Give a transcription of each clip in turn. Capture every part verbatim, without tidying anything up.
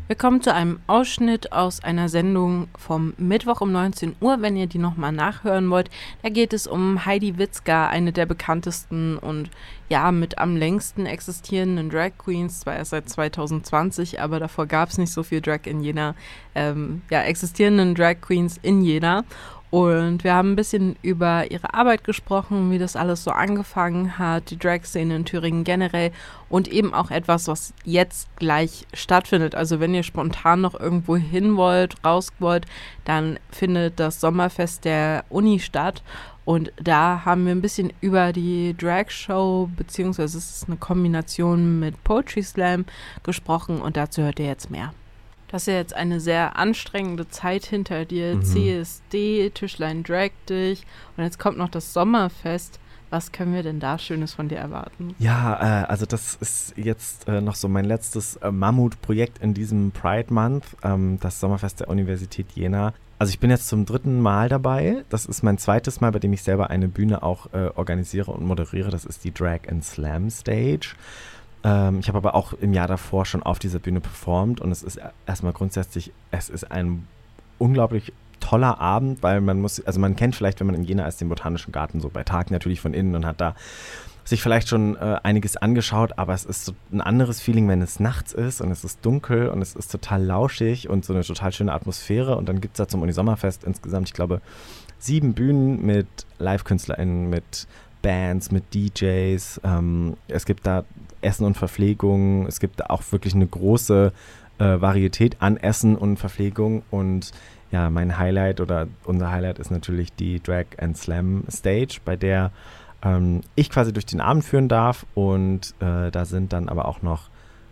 Wir kommen zu einem Ausschnitt aus einer Sendung vom Mittwoch um neunzehn Uhr, wenn ihr die nochmal nachhören wollt. Da geht es um Heidi Witzka, eine der bekanntesten und ja mit am längsten existierenden Drag Queens, zwar erst seit zwanzig zwanzig, aber davor gab es nicht so viel Drag in Jena, ähm, ja existierenden Drag Queens in Jena. Und wir haben ein bisschen über ihre Arbeit gesprochen, wie das alles so angefangen hat, die Drag-Szene in Thüringen generell und eben auch etwas, was jetzt gleich stattfindet. Also wenn ihr spontan noch irgendwo hin wollt, raus wollt, dann findet das Sommerfest der Uni statt. Und da haben wir ein bisschen über die Drag-Show, beziehungsweise es ist eine Kombination mit Poetry Slam gesprochen und dazu hört ihr jetzt mehr. Du hast ja jetzt eine sehr anstrengende Zeit hinter dir, mhm. C S D, Tischlein Drag dich und jetzt kommt noch das Sommerfest. Was können wir denn da Schönes von dir erwarten? Ja, äh, also das ist jetzt äh, noch so mein letztes äh, Mammutprojekt in diesem Pride Month, ähm, das Sommerfest der Universität Jena. Also ich bin jetzt zum dritten Mal dabei. Das ist mein zweites Mal, bei dem ich selber eine Bühne auch äh, organisiere und moderiere. Das ist die Drag and Slam Stage. Ich habe aber auch im Jahr davor schon auf dieser Bühne performt und es ist erstmal grundsätzlich, es ist ein unglaublich toller Abend, weil man muss, also man kennt vielleicht, wenn man in Jena ist, den Botanischen Garten so bei Tag natürlich von innen und hat da sich vielleicht schon äh, einiges angeschaut, aber es ist so ein anderes Feeling, wenn es nachts ist und es ist dunkel und es ist total lauschig und so eine total schöne Atmosphäre und dann gibt es da zum Uni-Sommerfest insgesamt, ich glaube, sieben Bühnen mit Live-KünstlerInnen, mit Bands, mit D Js, ähm, es gibt da Essen und Verpflegung, es gibt da auch wirklich eine große äh, Varietät an Essen und Verpflegung und ja, mein Highlight oder unser Highlight ist natürlich die Drag and Slam Stage, bei der ähm, ich quasi durch den Abend führen darf und äh, da sind dann aber auch noch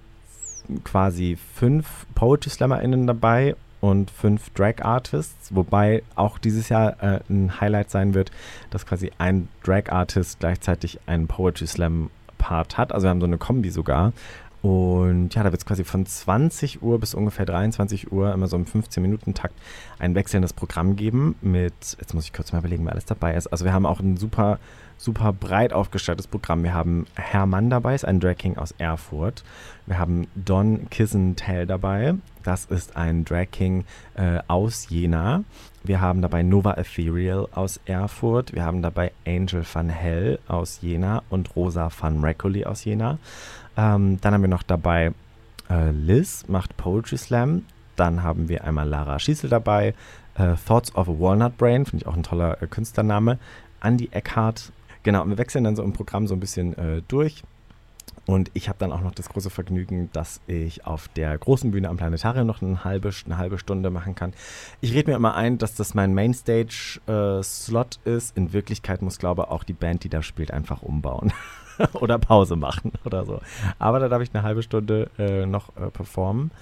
quasi fünf Poetry SlammerInnen dabei und fünf Drag-Artists, wobei auch dieses Jahr äh, ein Highlight sein wird, dass quasi ein Drag-Artist gleichzeitig einen Poetry Slam Part hat. Also wir haben so eine Kombi sogar. Und ja, da wird es quasi von zwanzig Uhr bis ungefähr dreiundzwanzig Uhr immer so im fünfzehn-Minuten-Takt ein wechselndes Programm geben mit, jetzt muss ich kurz mal überlegen, wer alles dabei ist. Also wir haben auch ein super, super breit aufgestelltes Programm. Wir haben Hermann dabei, ist ein Drag King aus Erfurt. Wir haben Don Kissentel dabei. Das ist ein Drag King äh, aus Jena. Wir haben dabei Nova Ethereal aus Erfurt. Wir haben dabei Angel van Hell aus Jena und Rosa van Reccoli aus Jena. Ähm, dann haben wir noch dabei äh, Liz, macht Poetry Slam. Dann haben wir einmal Lara Schießel dabei. Äh, Thoughts of a Walnut Brain, finde ich auch ein toller äh, Künstlername. Andi Eckhart. Genau, und wir wechseln dann so im Programm so ein bisschen äh, durch. Und ich habe dann auch noch das große Vergnügen, dass ich auf der großen Bühne am Planetarium noch eine halbe, eine halbe Stunde machen kann. Ich rede mir immer ein, dass das mein Mainstage-Slot äh, ist. In Wirklichkeit muss, glaube ich, auch die Band, die da spielt, einfach umbauen oder Pause machen oder so. Aber da darf ich eine halbe Stunde äh, noch äh, performen.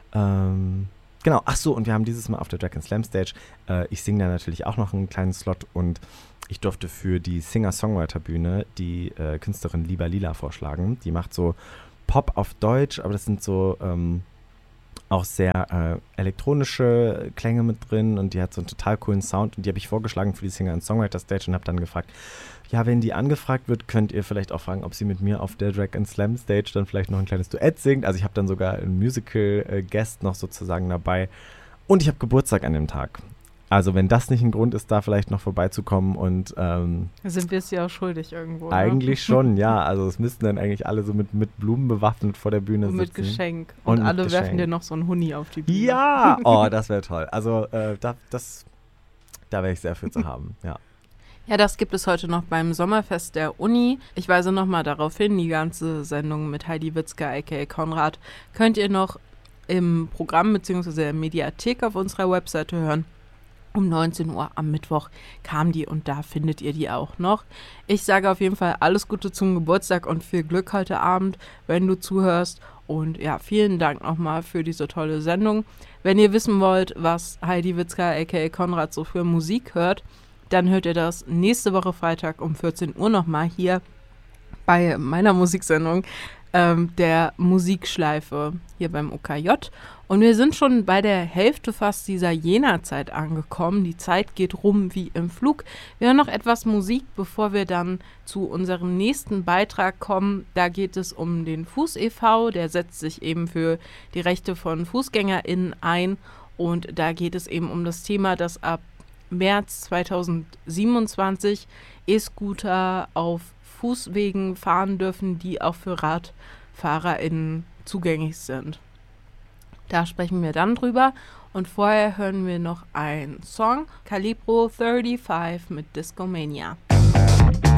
Ähm, genau, ach so, und wir haben dieses Mal auf der Drag and Slam Stage, äh, ich singe da natürlich auch noch einen kleinen Slot und ich durfte für die Singer-Songwriter-Bühne die äh, Künstlerin Liba Lila vorschlagen. Die macht so Pop auf Deutsch, aber das sind so ähm, auch sehr äh, elektronische Klänge mit drin und die hat so einen total coolen Sound und die habe ich vorgeschlagen für die Singer-Songwriter-Stage und habe dann gefragt, ja, wenn die angefragt wird, könnt ihr vielleicht auch fragen, ob sie mit mir auf der Drag and Slam Stage dann vielleicht noch ein kleines Duett singt. Also ich habe dann sogar einen Musical-Guest noch sozusagen dabei und ich habe Geburtstag an dem Tag. Also wenn das nicht ein Grund ist, da vielleicht noch vorbeizukommen und ähm, sind wir es ja auch schuldig irgendwo. Eigentlich ne? Schon, ja. Also es müssten dann eigentlich alle so mit, mit Blumen bewaffnet vor der Bühne und sitzen. Mit Geschenk. Und, und alle werfen dir noch so einen Huni auf die Bühne. Ja! Oh, das wäre toll. Also äh, da, das, da wäre ich sehr für zu haben, ja. Ja, das gibt es heute noch beim Sommerfest der Uni. Ich weise nochmal darauf hin, die ganze Sendung mit Heidi Witzka, aka Konrad, könnt ihr noch im Programm bzw. der Mediathek auf unserer Webseite hören. Um neunzehn Uhr am Mittwoch kam die und da findet ihr die auch noch. Ich sage auf jeden Fall alles Gute zum Geburtstag und viel Glück heute Abend, wenn du zuhörst. Und ja, vielen Dank nochmal für diese tolle Sendung. Wenn ihr wissen wollt, was Heidi Witzka, aka Konrad, so für Musik hört, dann hört ihr das nächste Woche Freitag um vierzehn Uhr nochmal hier bei meiner Musiksendung. ähm, der Musikschleife hier beim O K J. Und wir sind schon bei der Hälfte fast dieser Jena-Zeit angekommen. Die Zeit geht rum wie im Flug. Wir hören noch etwas Musik, bevor wir dann zu unserem nächsten Beitrag kommen. Da geht es um den Fuß e V. Der setzt sich eben für die Rechte von FußgängerInnen ein. Und da geht es eben um das Thema, dass ab März zweitausendsiebenundzwanzig E-Scooter auf Fußwegen fahren dürfen, die auch für RadfahrerInnen zugänglich sind. Da sprechen wir dann drüber. Und vorher hören wir noch einen Song, Calibro fünfunddreißig mit Discomania.